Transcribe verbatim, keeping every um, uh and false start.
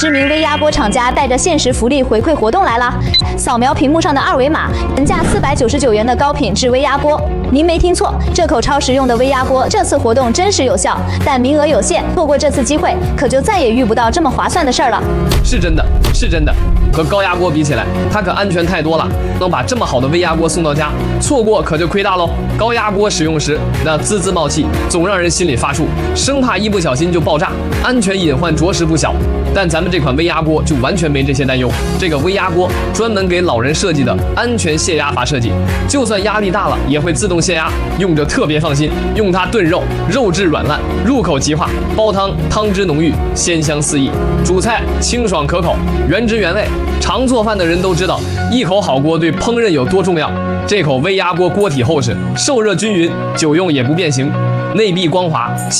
知名微压锅厂家带着限时福利回馈活动来了，扫描屏幕上的二维码，原价四百九十九元的高品质微压锅，您没听错，这口超实用的微压锅，这次活动真实有效，但名额有限，错过这次机会，可就再也遇不到这么划算的事儿了。 是真的，是真的，和高压锅比起来，它可安全太多了，能把这么好的微压锅送到家，错过可就亏大喽。高压锅使用时，那滋滋冒气，总让人心里发怵，生怕一不小心就爆炸，安全隐患着实不小。但咱们这款微压锅就完全没这些担忧。这个微压锅专门给老人设计的安全泄压阀设计，就算压力大了也会自动泄压，用着特别放心。用它炖肉，肉质软烂，入口即化；煲汤，汤汁浓郁，鲜香四溢；煮菜清爽可口，原汁原味。常做饭的人都知道，一口好锅对烹饪有多重要。这口微压锅锅体厚实，受热均匀，久用也不变形，内壁光滑。